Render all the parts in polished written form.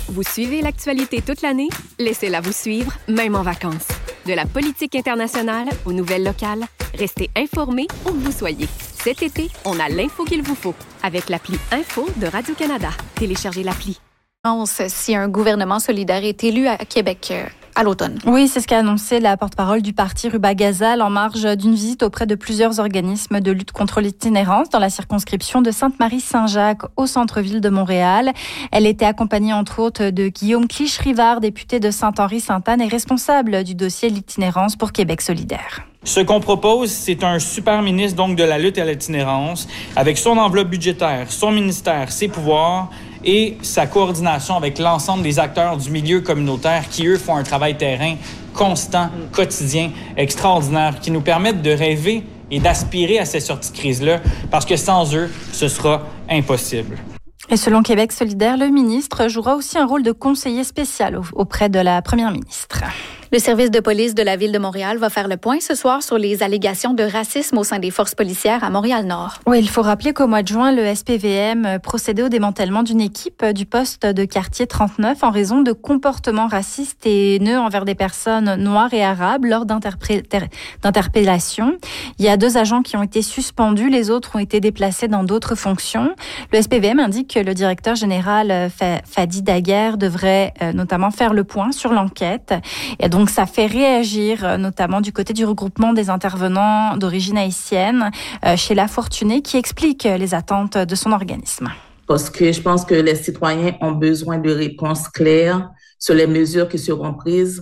Vous suivez l'actualité toute l'année? Laissez-la vous suivre, même en vacances. De la politique internationale aux nouvelles locales, restez informés où que vous soyez. Cet été, on a l'info qu'il vous faut avec l'appli Info de Radio-Canada. Téléchargez l'appli. Si un gouvernement solidaire est élu à Québec à l'automne. Oui, c'est ce qu'a annoncé la porte-parole du parti Ruba Gazal en marge d'une visite auprès de plusieurs organismes de lutte contre l'itinérance dans la circonscription de Sainte-Marie-Saint-Jacques au centre-ville de Montréal. Elle était accompagnée entre autres de Guillaume Clich-Rivard, député de Saint-Henri-Sainte-Anne et responsable du dossier l'itinérance pour Québec solidaire. Ce qu'on propose, c'est un super ministre donc de la lutte à l'itinérance avec son enveloppe budgétaire, son ministère, ses pouvoirs et sa coordination avec l'ensemble des acteurs du milieu communautaire qui, eux, font un travail terrain constant, quotidien, extraordinaire, qui nous permettent de rêver et d'aspirer à ces sorties de crise-là, parce que sans eux, ce sera impossible. Et selon Québec solidaire, le ministre jouera aussi un rôle de conseiller spécial auprès de la première ministre. Le service de police de la Ville de Montréal va faire le point ce soir sur les allégations de racisme au sein des forces policières à Montréal-Nord. Oui, il faut rappeler qu'au mois de juin, le SPVM procédait au démantèlement d'une équipe du poste de quartier 39 en raison de comportements racistes et haineux envers des personnes noires et arabes lors d'interpellations. Il y a 2 agents qui ont été suspendus, les autres ont été déplacés dans d'autres fonctions. Le SPVM indique que le directeur général Fadi Daguerre devrait notamment faire le point sur l'enquête. Et donc, ça fait réagir, notamment du côté du regroupement des intervenants d'origine haïtienne, Sheila Fortuné, qui explique les attentes de son organisme. Parce que je pense que les citoyens ont besoin de réponses claires sur les mesures qui sont prises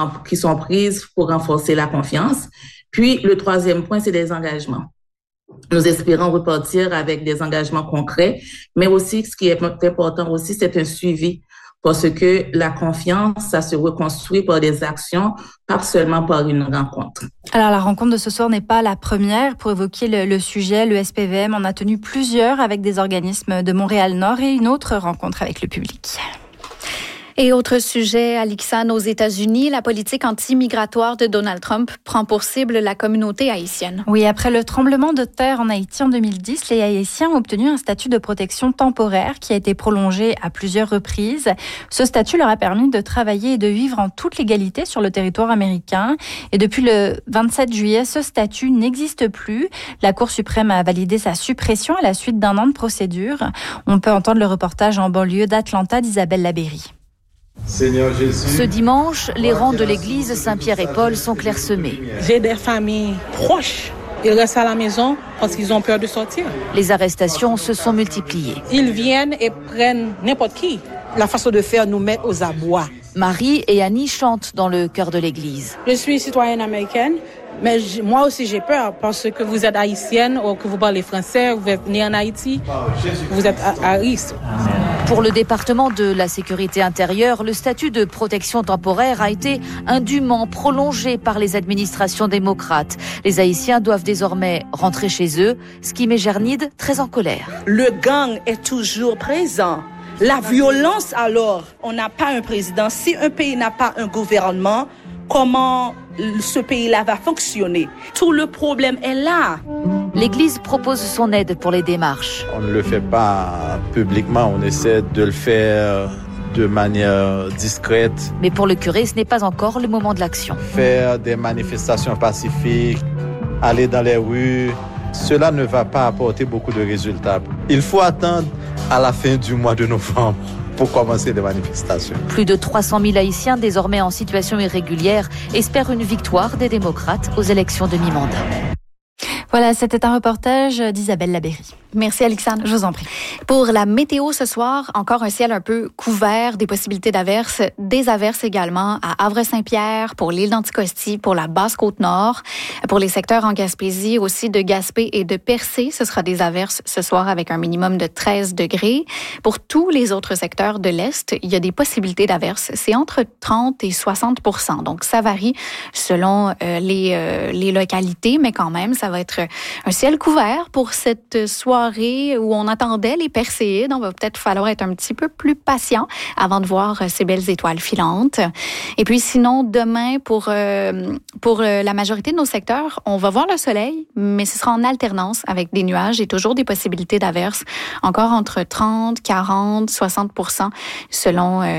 pour renforcer la confiance. Puis, le 3e point, c'est des engagements. Nous espérons repartir avec des engagements concrets, mais aussi, ce qui est important aussi, c'est un suivi. Parce que la confiance, ça se reconstruit par des actions, pas seulement par une rencontre. Alors, la rencontre de ce soir n'est pas la première. Pour évoquer le sujet, le SPVM en a tenu plusieurs avec des organismes de Montréal-Nord et une autre rencontre avec le public. Et autre sujet, Alixane, aux États-Unis, la politique anti-migratoire de Donald Trump prend pour cible la communauté haïtienne. Oui, après le tremblement de terre en Haïti en 2010, les Haïtiens ont obtenu un statut de protection temporaire qui a été prolongé à plusieurs reprises. Ce statut leur a permis de travailler et de vivre en toute légalité sur le territoire américain. Et depuis le 27 juillet, ce statut n'existe plus. La Cour suprême a validé sa suppression à la suite d'1 an de procédure. On peut entendre le reportage en banlieue d'Atlanta d'Isabelle Labéry. Seigneur Jésus. Ce dimanche, les rangs de l'église Saint-Pierre et Paul sont clairsemés. J'ai des familles proches. Ils restent à la maison parce qu'ils ont peur de sortir. Les arrestations se sont multipliées. Ils viennent et prennent n'importe qui. La façon de faire nous met aux abois. Marie et Annie chantent dans le chœur de l'église. Je suis citoyenne américaine, mais moi aussi j'ai peur parce que vous êtes haïtienne ou que vous parlez français, vous êtes née en Haïti, vous êtes à risque. Pour le département de la sécurité intérieure, le statut de protection temporaire a été indûment prolongé par les administrations démocrates. Les Haïtiens doivent désormais rentrer chez eux, ce qui met Gernide très en colère. Le gang est toujours présent. La violence alors, on n'a pas un président. Si un pays n'a pas un gouvernement, comment ce pays-là va fonctionner? Tout le problème est là. L'Église propose son aide pour les démarches. On ne le fait pas publiquement, on essaie de le faire de manière discrète. Mais pour le curé, ce n'est pas encore le moment de l'action. Faire des manifestations pacifiques, aller dans les rues, cela ne va pas apporter beaucoup de résultats. Il faut attendre à la fin du mois de novembre pour commencer les manifestations. Plus de 300 000 Haïtiens, désormais en situation irrégulière, espèrent une victoire des démocrates aux élections de mi-mandat. Voilà, c'était un reportage d'Isabelle Labéry. Merci, Alexandre. Je vous en prie. Pour la météo ce soir, encore un ciel un peu couvert, des possibilités d'averses, des averses également à Havre-Saint-Pierre, pour l'île d'Anticosti, pour la Basse-Côte-Nord, pour les secteurs en Gaspésie, aussi de Gaspé et de Percé. Ce sera des averses ce soir avec un minimum de 13 degrés. Pour tous les autres secteurs de l'Est, il y a des possibilités d'averses. C'est entre 30 et 60%. Donc, ça varie selon les localités, mais quand même, ça va être un ciel couvert pour cette soirée où on attendait les Perséides. On va peut-être falloir être un petit peu plus patient avant de voir ces belles étoiles filantes. Et puis sinon, demain, pour la majorité de nos secteurs, on va voir le soleil, mais ce sera en alternance avec des nuages et toujours des possibilités d'averses, encore entre 30, 40, 60% selon